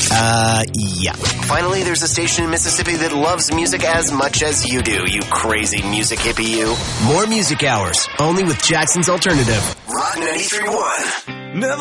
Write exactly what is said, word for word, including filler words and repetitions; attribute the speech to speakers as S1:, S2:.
S1: Uh, yeah.
S2: Finally, there's a station in Mississippi that loves music as much as you do, you crazy music hippie you.
S1: More music hours, only with Jackson's Alternative.
S2: Rock ninety-three point one.
S3: Never